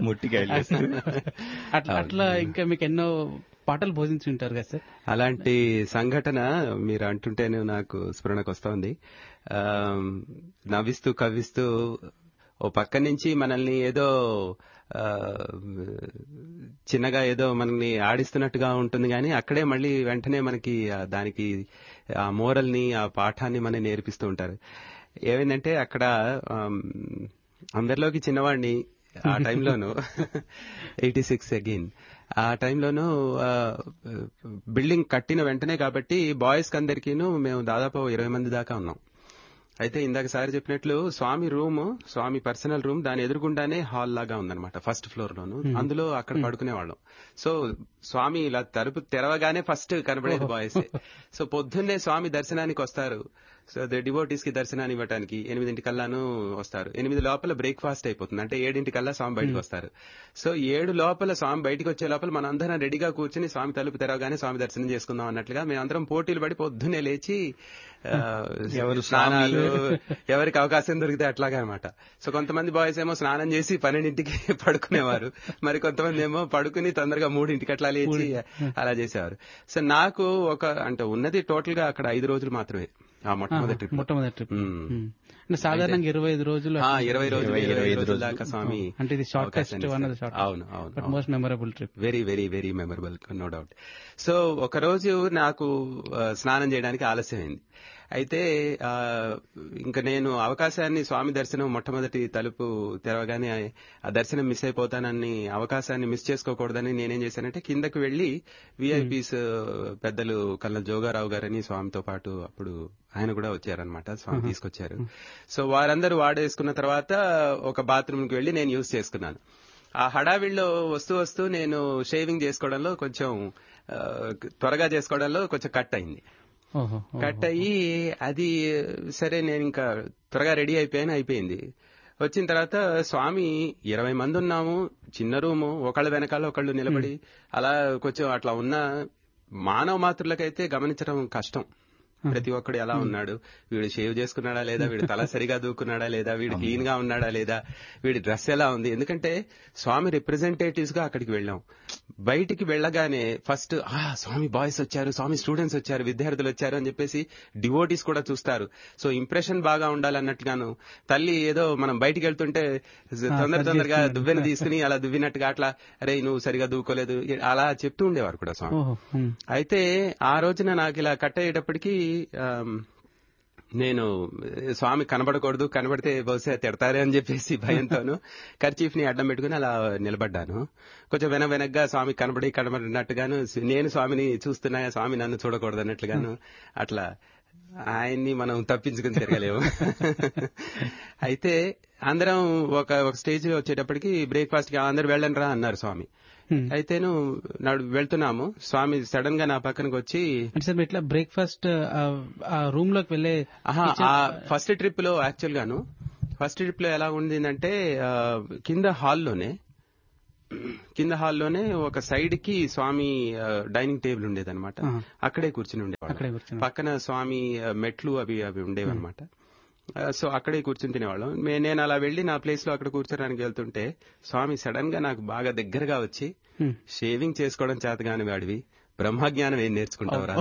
అట్లా ఇంకా మీకు ఎన్నో పాటలు బోధించి ఉంటారు కదా సార్. అలాంటి సంఘటన మీరు అంటుంటేనే నాకు స్ఫురణకు వస్తోంది. నవ్విస్తూ కవ్విస్తూ ఓ పక్క నుంచి మనల్ని ఏదో చిన్నగా ఏదో మనల్ని ఆడిస్తున్నట్టుగా ఉంటుంది, కానీ అక్కడే మళ్ళీ వెంటనే మనకి దానికి ఆ మోరల్ని, ఆ పాఠాన్ని మనకి నేర్పిస్తూ ఉంటారు. ఏమైందంటే అక్కడ అందరిలోకి చిన్నవాడిని ఆ టైంలోను 86 అగైన్ ఆ టైంలోనూ బిల్డింగ్ కట్టిన వెంటనే కాబట్టి బాయ్స్ కి అందరికీను మేము దాదాపు 20 మంది దాకా ఉన్నాం. అయితే ఇందాక సార్ చెప్పినట్లు స్వామి పర్సనల్ రూమ్ దాని ఎదురుగుండానే హాల్ లాగా ఉందన్నమాట, ఫస్ట్ ఫ్లోర్ లోను. అందులో అక్కడ పడుకునేవాళ్ళం. సో స్వామి ఇలా తలుపు తెరవగానే ఫస్ట్ కనబడేది బాయ్స్. సో పొద్దున్నే స్వామి దర్శనానికి వస్తారు. సో డివోటీస్ కి దర్శనాన్ని ఇవ్వడానికి 8 వస్తారు. 8 లోపల బ్రేక్ఫాస్ట్ అయిపోతుంది, అంటే 7 స్వామి బయటకు వస్తారు. సో 7 లోపల స్వామి బయటకు వచ్చే లోపల మనందరం రెడీగా కూర్చుని స్వామి తలుపు తెరవగానే స్వామి దర్శనం చేసుకుందాం అన్నట్లుగా మేమందరం పోటీలు పడి పొద్దున్నే లేచి స్నానాలు, ఎవరికి అవకాశం దొరికితే అట్లాగా అనమాట. సో కొంతమంది బాయ్స్ ఏమో స్నానం చేసి 12కి పడుకునేవారు, మరి కొంతమంది ఏమో పడుకుని తొందరగా 3కి అట్లా లేచి అలా చేసేవారు. సో నాకు అంటే ఉన్నది టోటల్ గా అక్కడ 5 రోజులు మాత్రమే ఆ మొట్టమొదటి ట్రిప్. సాధారణంగా 25 రోజులు 20 రోజుల దాకా స్వామి. అంటే ఇది shortest one of the shortest. అవును, most memorable trip. Very very very memorable, no doubt. So ఒక రోజు నాకు స్నానం చేయడానికి ఆలస్యమైంది. అయితే ఇంకా నేను అవకాశాన్ని, స్వామి దర్శనం మొట్టమొదటి తలుపు తెరవగానే ఆ దర్శనం మిస్ అయిపోతానని, అవకాశాన్ని మిస్ చేసుకోకూడదని నేనేం చేశానంటే కిందకు వెళ్లి విఐపీస్ పెద్దలు కల్నల్ జోగారావు గారని స్వామితో పాటు అప్పుడు ఆయన కూడా వచ్చారనమాట, స్వామి తీసుకొచ్చారు. సో వారందరూ వాడేసుకున్న తర్వాత ఒక బాత్రూమ్కి వెళ్లి నేను యూజ్ చేసుకున్నాను. ఆ హడావిడిలో వస్తూ నేను షేవింగ్ చేసుకోవడంలో కొంచెం త్వరగా చేసుకోవడంలో కొంచెం కట్ అయింది. కట్ అయ్యి అది సరే నేను ఇంకా త్వరగా రెడీ అయిపోయింది. వచ్చిన తర్వాత స్వామి 20 మంది ఉన్నాము, చిన్న రూము, ఒకళ్ళ వెనకాల ఒకళ్ళు నిలబడి అలా కొంచెం అట్లా ఉన్న మానవ మాతృలకైతే గమనించడం కష్టం. ప్రతి ఒక్కడు ఎలా ఉన్నాడు, వీడు షేవ్ చేసుకున్నాడా లేదా, వీడు తల సరిగా దూకున్నాడా లేదా, వీడు క్లీన్ గా ఉన్నాడా లేదా, వీడి డ్రెస్ ఎలా ఉంది. ఎందుకంటే స్వామి రిప్రజెంటేటివ్స్ గా అక్కడికి వెళ్ళాం. బయటికి వెళ్ళగానే ఫస్ట్ స్వామి బాయ్స్ వచ్చారు, స్వామి స్టూడెంట్స్ వచ్చారు, విద్యార్థులు వచ్చారు అని చెప్పేసి డివోటీస్ కూడా చూస్తారు. సో ఇంప్రెషన్ బాగా ఉండాలన్నట్టుగాను తల్లి ఏదో మనం బయటికి వెళ్తుంటే తొందరగా దువ్వెన తీసుకుని అలా దువ్వినట్టుగా అట్లా అరే నువ్వు సరిగా దూకోలేదు అలా చెప్తూ ఉండేవారు కూడా స్వామి. అయితే ఆ రోజున నాకు ఇలా కట్ అయ్యేటప్పటికీ నేను స్వామి కనబడకూడదు, కనబడితే బహుశా తిడతారే అని చెప్పేసి భయంతోను కర్చీఫ్ ని అడ్డం పెట్టుకుని అలా నిలబడ్డాను. కొంచెం వెనక్గా స్వామి కనబడినట్టుగాను, నేను స్వామిని చూస్తున్నా, స్వామి నన్ను చూడకూడదు అన్నట్లుగాను అట్లా ఆయన్ని మనం తప్పించుకుని తిరగలేము. అయితే అందరం ఒక స్టేజ్ వచ్చేటప్పటికి బ్రేక్ఫాస్ట్ కి అందరు వెళ్ళండి రా అన్నారు స్వామి. అయితేను వెళ్తున్నాము, స్వామి సడన్ గా నా పక్కనకి వచ్చి ఇట్లా బ్రేక్ఫాస్ట్ రూమ్ లోకి వెళ్ళే ఫస్ట్ ట్రిప్ లో యాక్చువల్ గాను ఫస్ట్ ట్రిప్ లో ఎలా ఉండిందంటే కింద హాల్లోనే ఒక సైడ్ కి స్వామి డైనింగ్ టేబుల్ ఉండేదన్నమాట. అక్కడే కూర్చుని ఉండేవాడు. పక్కన స్వామి మెట్లు అవి ఉండేవన్నమాట. సో అక్కడే కూర్చుని తినేవాళ్ళం. నేను అలా వెళ్లి నా ప్లేస్ లో అక్కడ కూర్చోడానికి వెళ్తుంటే స్వామి సడన్ గా నాకు బాగా దగ్గరగా వచ్చి, షేవింగ్ చేసుకోవడం చేతగాని వాడివి, బ్రహ్మజ్ఞానం ఏం నేర్చుకుంటావురా,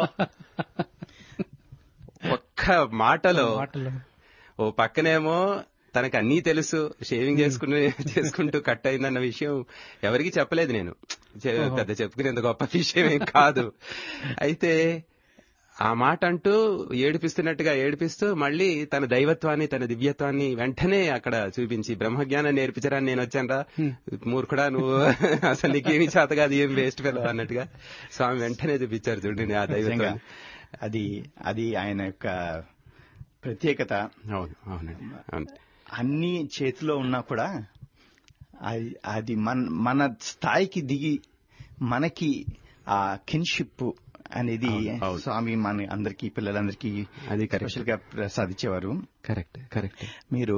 ఒక్క మాటలో. ఓ పక్కనేమో తనకు అన్నీ తెలుసు, షేవింగ్ చేసుకుంటూ కట్ అయిందన్న విషయం ఎవరికి చెప్పలేదు నేను, పెద్ద చెప్పుకునేంత గొప్ప విషయం ఏం కాదు. అయితే ఆ మాట అంటూ ఏడిపిస్తున్నట్టుగా ఏడిపిస్తూ మళ్ళీ తన దైవత్వాన్ని, తన దివ్యత్వాన్ని వెంటనే అక్కడ చూపించి, బ్రహ్మజ్ఞానం నేర్పించడానికి నేను వచ్చానరా మూర్ఖుడా, నువ్వు అసలు నీకేమి చేత కాదు, ఏం వేస్ట్ ఫెలో అన్నట్టుగా స్వామి వెంటనే చూపించారు. చూడండి ఆ దైవత్వాన్ని. అది ఆయన యొక్క ప్రత్యేకత. అవును. అన్ని చేతిలో ఉన్నా కూడా అది మన స్థాయికి దిగి మనకి ఆ కిన్షిప్ అనేది స్వామి మన అందరికీ, పిల్లలందరికీ అది స్పెషల్ గా ప్రసాదించేవారు. కరెక్ట్. మీరు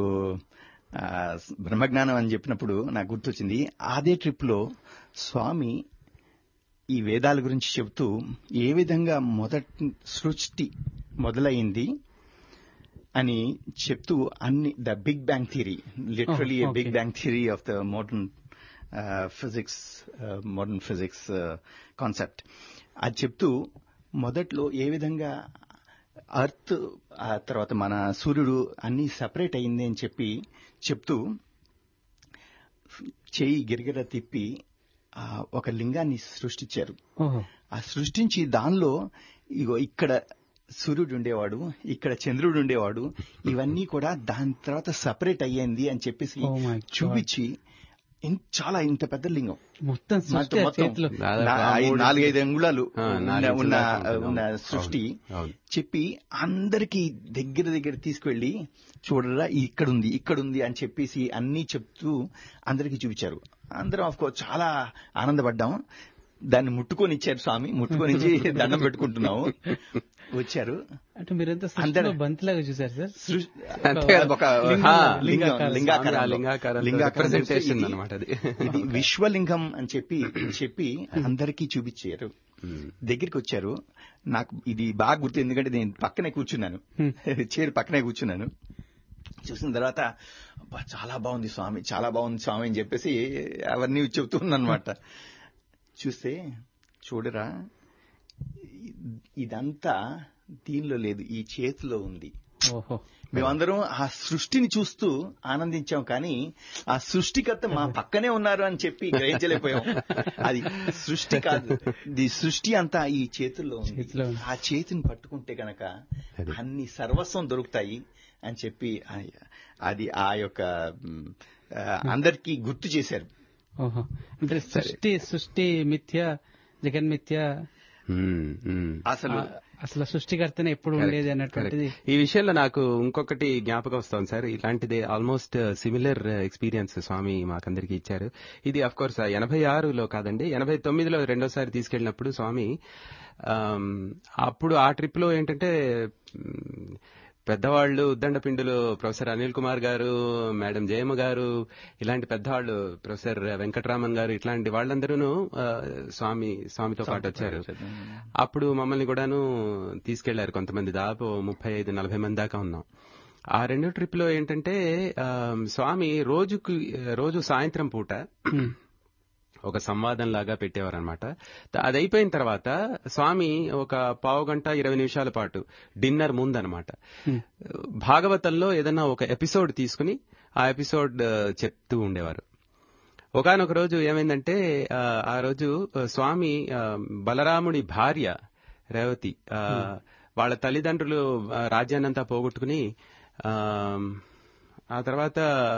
బ్రహ్మజ్ఞానం అని చెప్పినప్పుడు నాకు గుర్తొచ్చింది, అదే ట్రిప్ లో స్వామి ఈ వేదాల గురించి చెబుతూ ఏ విధంగా మొదటి సృష్టి మొదలైంది అని చెప్తూ అన్ని the big bang theory, literally big bang theory of the modern physics concept అది చెప్తూ మొదట్లో ఏ విధంగా అర్త్ ఆ తర్వాత మన సూర్యుడు అన్ని సెపరేట్ అయింది అని చెప్తూ చేయి గిరిగిర తిప్పి ఒక లింగాన్ని సృష్టించారు. ఆ సృష్టించి దానిలో ఇగో ఇక్కడ సూర్యుడు ఉండేవాడు, ఇక్కడ చంద్రుడు ఉండేవాడు, ఇవన్నీ కూడా దాని తర్వాత సపరేట్ అయ్యింది అని చెప్పేసి చూపించి చాలా ఇంత పెద్ద లింగం మొత్తం 4-5 అంగుళాలు ఉన్న సృష్టి చెప్పి అందరికీ దగ్గర తీసుకువెళ్లి చూడరా ఇక్కడుంది అని చెప్పేసి అన్ని చెప్తూ అందరికీ చూపించారు. అందరం ఆఫ్ కోర్స్ చాలా ఆనందపడ్డాం. దాన్ని ముట్టుకొని ఇచ్చారు స్వామి, ముట్టుకొని దండం పెట్టుకుంటున్నాము. వచ్చారు అంటే మీరంతా అందరూ బంతిలాగా చూసారు సార్. ఇది విశ్వలింగం అని చెప్పి అందరికీ చూపించారు. దగ్గరికి వచ్చారు. నాకు ఇది బాగా గుర్తు, ఎందుకంటే నేను పక్కనే కూర్చున్నాను, చైర్ పక్కనే కూర్చున్నాను. చూసిన తర్వాత చాలా బాగుంది స్వామి, చాలా బాగుంది స్వామి అని చెప్పేసి అవన్నీ చెబుతున్నానమాట. చూస్తే చూడరా ఇదంతా దీనిలో లేదు, ఈ చేతిలో ఉంది. మేమందరం ఆ సృష్టిని చూస్తూ ఆనందించాం, కానీ ఆ సృష్టికర్త మా పక్కనే ఉన్నారు అని చెప్పి గ్రహించలేకపోయాం. అది సృష్టి కాదు, ఈ సృష్టి అంతా ఈ చేతుల్లో ఉంది. ఆ చేతిని పట్టుకుంటే గనక అన్ని సర్వస్వం దొరుకుతాయి అని చెప్పి అది ఆ యొక్క అందరికీ గుర్తు చేశారు. అంటే సృష్టి మిథ్య, జగన్మిథ్య, అసలు సృష్టికర్తనే ఎప్పుడు ఉండేది అన్నటువంటిది. ఈ విషయంలో నాకు ఇంకొకటి జ్ఞాపకం వస్తుంది సార్. ఇలాంటిదే ఆల్మోస్ట్ సిమిలర్ ఎక్స్పీరియన్స్ స్వామి మాకందరికి ఇచ్చారు. ఇది అఫ్ కోర్స్ 86లో కాదండి, 89లో రెండోసారి తీసుకెళ్ళినప్పుడు స్వామి అప్పుడు ఆ ట్రిప్ లో ఏంటంటే పెద్దవాళ్లు ఉద్దండపిండులు ప్రొఫెసర్ అనిల్ కుమార్ గారు, మేడం జయమ్మ గారు, ఇలాంటి పెద్దవాళ్లు, ప్రొఫెసర్ వెంకటరామన్ గారు, ఇట్లాంటి వాళ్ళందరూ స్వామితో పాటు వచ్చారు. అప్పుడు మమ్మల్ని కూడాను తీసుకెళ్లారు కొంతమంది, దాదాపు 35-40 మంది దాకా ఉన్నాం. ఆ రెండో ట్రిప్ లో ఏంటంటే స్వామి రోజు సాయంత్రం పూట ఒక సంవాదం లాగా పెట్టేవారనమాట. అది అయిపోయిన తర్వాత స్వామి ఒక 15-20 నిమిషాల పాటు డిన్నర్ ముందనమాట భాగవతంలో ఏదన్నా ఒక ఎపిసోడ్ తీసుకుని ఆ ఎపిసోడ్ చెప్తూ ఉండేవారు. ఒకానొక రోజు ఏమైందంటే ఆ రోజు స్వామి బలరాముడి భార్య రేవతి వాళ్ళ తల్లిదండ్రులు రాజ్యాన్నంతా పోగొట్టుకుని ఆ తర్వాత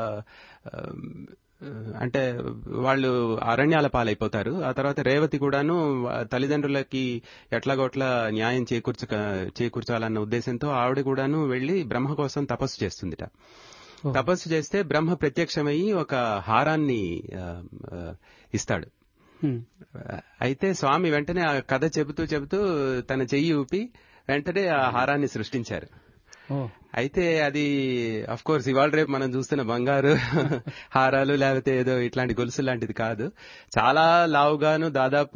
అంటే వాళ్ళు అరణ్యాల పాలైపోతారు. ఆ తర్వాత రేవతి కూడాను తల్లిదండ్రులకి ఎట్లాగోట్లా న్యాయం చేకూర్చాలన్న ఉద్దేశంతో ఆవిడ కూడాను వెళ్లి బ్రహ్మ కోసం తపస్సు చేస్తుందిట. తపస్సు చేస్తే బ్రహ్మ ప్రత్యక్షమయ్యి ఒక హారాన్ని ఇస్తాడు. అయితే స్వామి వెంటనే ఆ కథ చెబుతూ తన చెయ్యి ఊపి వెంటనే ఆ హారాన్ని సృష్టించారు. అయితే అది అఫ్ కోర్స్ ఇవాళ రేపు మనం చూస్తున్న బంగారు హారాలు లేకపోతే ఏదో ఇట్లాంటి గొలుసు లాంటిది కాదు. చాలా లావుగాను దాదాపు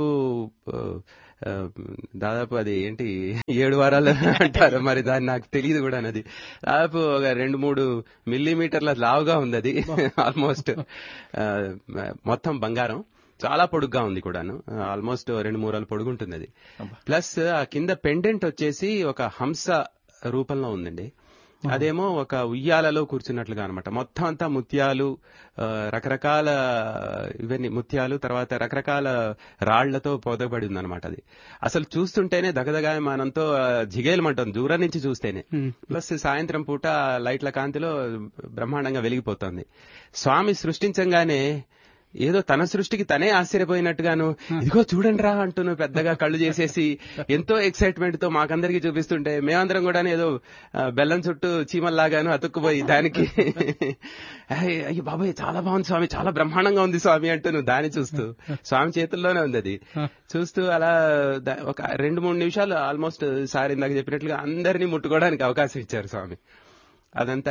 అది ఏంటి 7 వారాలు అంటారు, మరి దాన్ని నాకు తెలియదు కూడా. అది దాదాపు ఒక 2-3 మిల్లీమీటర్ల లావుగా ఉంది అది. ఆల్మోస్ట్ మొత్తం బంగారం, చాలా పొడుగ్గా ఉంది కూడాను, ఆల్మోస్ట్ 2 మూరలు పొడుగుంటుంది అది. ప్లస్ ఆ కింద పెండెంట్ వచ్చేసి ఒక హంస రూపంలో ఉందండి. అదేమో ఒక ఉయ్యాలలో కూర్చున్నట్లుగా అనమాట. మొత్తం అంతా ముత్యాలు, రకరకాల ఇవన్నీ ముత్యాలు, తర్వాత రకరకాల రాళ్లతో పొదబడి ఉందన్నమాట. అది అసలు చూస్తుంటేనే దగదగాయమానంతో జిగేలమంటుంది దూరం నుంచి చూస్తేనే. ప్లస్ సాయంత్రం పూట లైట్ల కాంతిలో బ్రహ్మాండంగా వెలిగిపోతుంది. స్వామి సృష్టించంగానే ఏదో తన సృష్టికి తనే ఆశ్చర్యపోయినట్టుగాను, ఇదిగో చూడండి రా అంటూ పెద్దగా కళ్ళు చేసేసి ఎంతో ఎక్సైట్మెంట్ తో మాకందరికీ చూపిస్తుంటే మేమందరం కూడా ఏదో బెల్లం చుట్టూ చీమల్లాగాను అతుక్కుపోయి దానికి అయ్యి బాబాయ్ చాలా బాగుంది స్వామి, చాలా బ్రహ్మాండంగా ఉంది స్వామి అంటూ దాన్ని చూస్తూ, స్వామి చేతుల్లోనే ఉంది అది చూస్తూ అలా ఒక 2-3 నిమిషాలు ఆల్మోస్ట్ సార్ ఇందాక చెప్పినట్లుగా అందరినీ ముట్టుకోవడానికి అవకాశం ఇచ్చారు స్వామి. అదంతా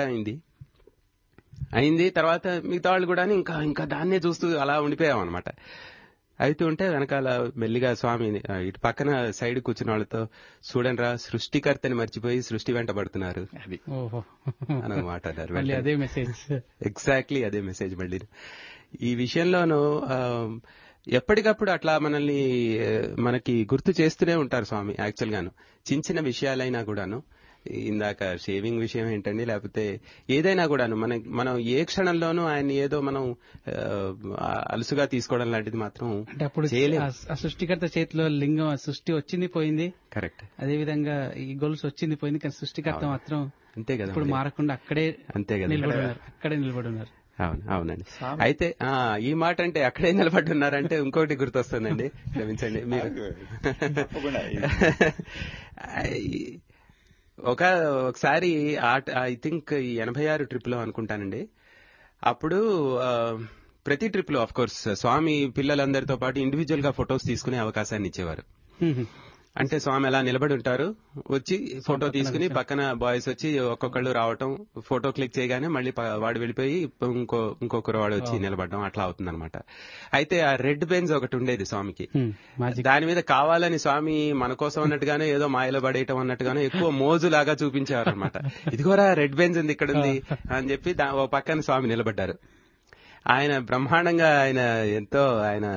అయింది. తర్వాత మిగతా వాళ్ళు కూడా ఇంకా దాన్నే చూస్తూ అలా ఉండిపోయాం అనమాట. అయితే ఉంటే వెనకాల మెల్లిగా స్వామి ఇటు పక్కన సైడ్ కూర్చున్న వాళ్ళతో చూడండిరా సృష్టికర్తని మర్చిపోయి సృష్టి వెంట పడుతున్నారు అని మాట్లాడారు. అదే మెసేజ్, ఎగ్జాక్ట్లీ అదే మెసేజ్. మళ్ళీ ఈ విషయంలోనూ ఎప్పటికప్పుడు అట్లా మనకి గుర్తు చేస్తూనే ఉంటారు స్వామి. యాక్చువల్ గాను చిన్న విషయాలైనా కూడాను, ఇందాక షేవింగ్ విషయం ఏంటండి, లేకపోతే ఏదైనా కూడాను మనం ఏ క్షణంలోనూ ఆయన ఏదో మనం అలుసుగా తీసుకోవడం లాంటిది మాత్రం అంటే అప్పుడు ఆ సృష్టికర్త చేతిలో లింగం సృష్టి వచ్చింది పోయింది. కరెక్ట్. అదే విధంగా ఈ గొలుసు వచ్చింది పోయింది, కానీ సృష్టికర్త మాత్రం అంతే కదా, ఇప్పుడు మారకుండా అక్కడే నిలబడి ఉన్నారు. అవునండి. అయితే ఈ మాట అంటే అక్కడే నిలబడి ఉన్నారంటే ఇంకోటి గుర్తొస్తుందండి, క్షమించండి మీరు. ఒకసారి ఐ థింక్ 86 ట్రిప్ లో అనుకుంటానండి. అప్పుడు ప్రతి ట్రిప్ లో ఆఫ్ కోర్స్ స్వామి పిల్లలందరితో పాటు ఇండివిజువల్ గా ఫొటోస్ తీసుకునే అవకాశాన్ని ఇచ్చేవారు. అంటే స్వామి అలా నిలబడి ఉంటారు, వచ్చి ఫోటో తీసుకుని పక్కన బాయ్స్ వచ్చి ఒక్కొక్కళ్ళు రావటం, ఫోటో క్లిక్ చేయగానే మళ్ళీ వాడు వెళ్ళిపోయి ఇంకొకరు వాడు వచ్చి నిలబడడం, అట్లా అవుతుందన్నమాట. అయితే ఆ రెడ్ బెంజ్ ఒకటి ఉండేది స్వామికి. దాని మీద కావాలని స్వామి మన కోసం అన్నట్టుగానే ఏదో మాయలో పడేయటం అన్నట్టుగానే ఎక్కువ మోజులాగా చూపించేవారు అనమాట. ఇదిగోరా రెడ్ బెంజ్ ఉంది ఇక్కడ ఉంది అని చెప్పి ఓ పక్కన స్వామి నిలబడ్డారు. ఆయన బ్రహ్మాండంగా ఆయన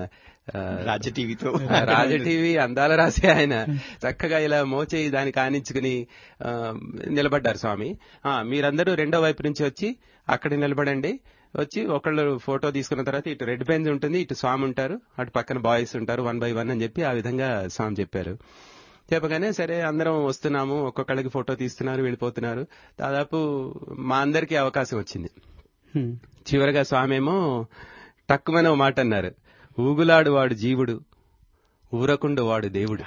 రాజటీవీ అందాల రాసి ఆయన చక్కగా ఇలా మోచేయి దాన్ని కానించుకుని నిలబడ్డారు స్వామి. మీరందరూ రెండో వైపు నుంచి వచ్చి అక్కడ నిలబడండి, వచ్చి ఒకళ్ళు ఫోటో తీసుకున్న తర్వాత ఇటు రెడ్ బెంచ్ ఉంటుంది, ఇటు స్వామి ఉంటారు, అటు పక్కన బాయ్స్ ఉంటారు, 1 by 1 అని చెప్పి ఆ విధంగా స్వామి చెప్పారు. చెప్పగానే సరే అందరం వస్తున్నాము, ఒక్కొక్కళ్ళకి ఫోటో తీస్తున్నారు, వెళ్ళిపోతున్నారు. దాదాపు మా అందరికీ అవకాశం వచ్చింది. చివరిగా స్వామి ఏమో టక్కుమని ఓ మాట అన్నారు, ఊగులాడు వాడు జీవుడు, ఊరకుండు వాడు దేవుడు.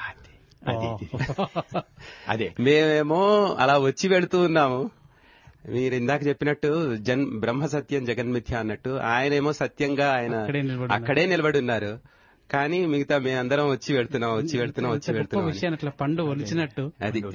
అదే మేమేమో అలా వచ్చి వెళుతూ ఉన్నాము. మీరు ఇందాక చెప్పినట్టు బ్రహ్మ సత్యం జగన్మిథ్య అన్నట్టు ఆయనేమో సత్యంగా ఆయన అక్కడే నిలబడి ఉన్నారు. కానీ మిగతా మేమందరం వచ్చి వెళ్తున్నాం విషయాన్ని అట్లా పండు ఒలిచినట్టు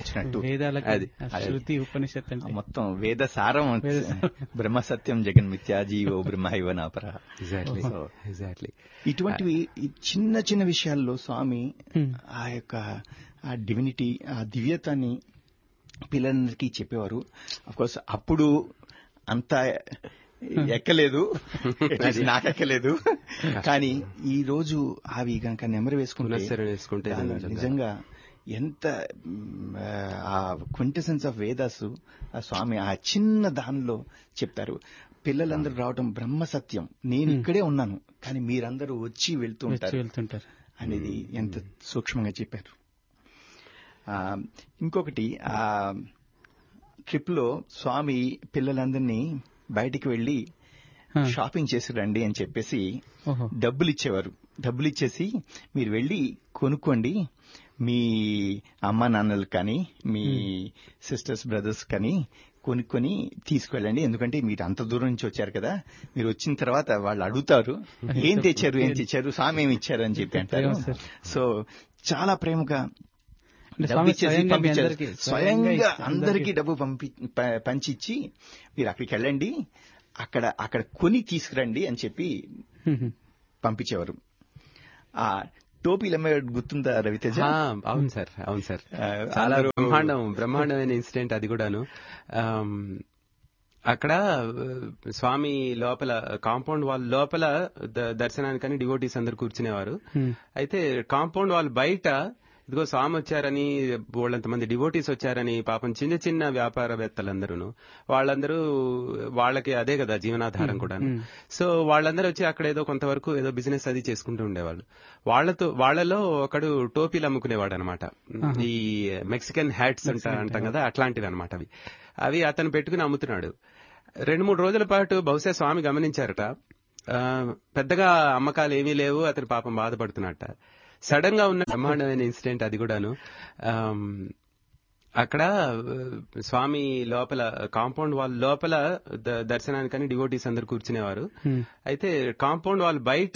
శృతి ఉపనిషత్ మొత్తం వేద సారం బ్రహ్మ సత్యం జగన్మిథ్యా జీవో బ్రహ్మ ఇవ నాపర. ఎగ్జాక్ట్లీ ఇటువంటివి చిన్న చిన్న విషయాల్లో స్వామి ఆ యొక్క ఆ డివినిటీ, ఆ దివ్యతాన్ని పిల్లలందరికీ చెప్పేవారు. అఫ్కోర్స్ అప్పుడు అంతా ఎక్కలేదు, నాకెక్కలేదు. కానీ ఈ రోజు అవి కనుక నెమరు వేసుకుంటే నిజంగా ఎంత ఆ క్వింటెసెన్స్ ఆఫ్ వేదాస్ ఆ స్వామి ఆ చిన్న దానిలో చెప్తారు. పిల్లలందరూ రావడం బ్రహ్మ సత్యం, నేను ఇక్కడే ఉన్నాను కానీ మీరందరూ వచ్చి వెళ్తూ ఉంటారు అనేది ఎంత సూక్ష్మంగా చెప్పారు. ఇంకొకటి ఆ ట్రిప్ లో స్వామి పిల్లలందరినీ బయటికి వెళ్లి షాపింగ్ చేసి రండి అని చెప్పేసి డబ్బులు ఇచ్చేవారు. డబ్బులు ఇచ్చేసి మీరు వెళ్లి కొనుక్కోండి, మీ అమ్మా నాన్నలకు కానీ మీ సిస్టర్స్ బ్రదర్స్ కానీ కొనుక్కొని తీసుకువెళ్ళండి, ఎందుకంటే మీరు అంత దూరం నుంచి వచ్చారు కదా, మీరు వచ్చిన తర్వాత వాళ్ళు అడుగుతారు ఏం తెచ్చారు స్వామి ఏమి ఇచ్చారు అని చెప్పి అంటారు. సో చాలా ప్రేమగా స్వయంగా అందరికీ డబ్బు పంచిచ్చి మీరు అక్కడికి వెళ్ళండి, అక్కడ కొని తీసుకురండి అని చెప్పి పంపించేవారు. ఆ టోపీలు అమ్మేవాడు గుర్తుందా రవితేజ? అవును సార్ చాలా బ్రహ్మాండమైన ఇన్సిడెంట్ అది కూడాను. అక్కడ స్వామి లోపల కాంపౌండ్ వాల్ లోపల దర్శనానికని డివోటీస్ అందరు కూర్చునేవారు. అయితే కాంపౌండ్ వాల్ బయట ఇదిగో స్వామి వచ్చారని వాళ్ళంతమంది డివోటీస్ వచ్చారని పాపం చిన్న చిన్న వ్యాపారవేత్తలందరూ వాళ్ళందరూ వాళ్ళకి అదే కదా జీవనాధారం కూడా. సో వాళ్ళందరూ వచ్చి అక్కడ ఏదో కొంతవరకు ఏదో బిజినెస్ అది చేసుకుంటూ ఉండేవాళ్ళు. వాళ్ళలో ఒకడు టోపీలు అమ్ముకునేవాడు అనమాట. ఈ మెక్సికన్ హ్యాట్స్ అంటాం కదా, అట్లాంటివి అనమాట. అవి అతను పెట్టుకుని అమ్ముతున్నాడు. 2-3 రోజుల పాటు బహుశా స్వామి గమనించారట, పెద్దగా అమ్మకాలు ఏమీ లేవు, అతను పాపం బాధపడుతున్నట్ట. సడన్ గా ఉన్న బ్రహ్మాండమైన ఇన్సిడెంట్ అది కూడాను. అక్కడ స్వామి లోపల కాంపౌండ్ వాల్ లోపల దర్శనానికని డివోటీస్ అందరు కూర్చునేవారు. అయితే కాంపౌండ్ వాల్ బయట